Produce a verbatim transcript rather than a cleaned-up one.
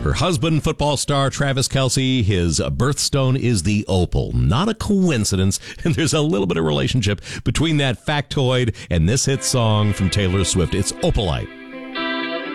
Her husband, football star Travis Kelce, his birthstone is the opal. Not a coincidence, and there's a little bit of relationship between that factoid and this hit song from Taylor Swift. It's opalite.